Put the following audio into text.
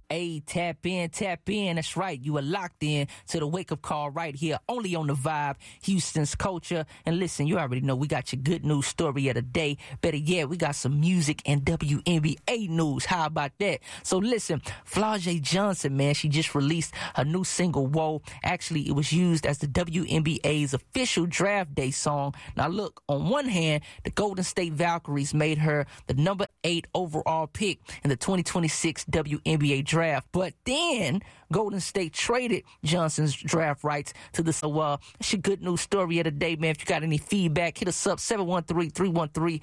Hey, tap in, tap in. That's right. You are locked in to the wake up call right here, only on the Vibe, Houston's culture. And listen, you already know we got your good news story of the day. Better yet, we got some music and WNBA news. How about that? So listen, Flau'jae Johnson, man, she just released her new single, Whoa. Actually, it was used as the WNBA's official draft day song. Now look, on one hand, the Golden State Valkyries made her the number 8 overall pick in the 2026 WNBA draft. But then Golden State traded Johnson's draft rights to the it's your good news story of the day, man. If you got any feedback, hit us up 713-313-1233.